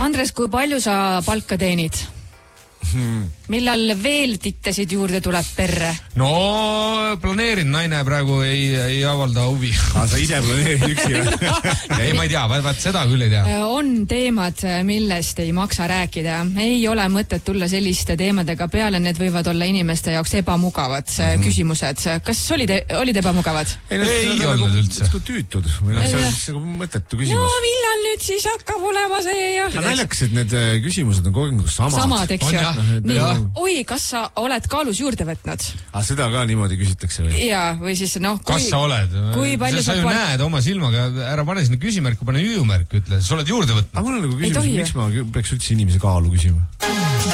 Andres, kui palju sa palka teenid? Millal veel tittesid juurde tuleb perre? No planeerin, naine praegu ei avalda huvi. Sa ise planeerid üksi või? Ei, ma ei tea, vaat seda küll ei tea. On teemad, millest ei maksa rääkida. Ei ole mõtet tulla selliste teemadega peale, need võivad olla inimeste jaoks ebamugavad küsimused. Kas olid ebamugavad? Ei olnud üldse. Tüütud. See on mõttetu küsimus. No millal nüüd siis hakkab olema see ja... Naljakas, et need küsimused on kogu samad. Samad, eks ju. Oi, kas sa oled kaalus juurde võtnud? Seda ka niimoodi küsitakse või? Jaa, või siis kas sa oled? Sa ju näed oma silmaga, ära pane sinna küsimärku, pane hüüumärk, ütle, sa oled juurde võtnud. Aga mul on nagu küsimus, miks ma peaks üldse inimese kaalu küsima?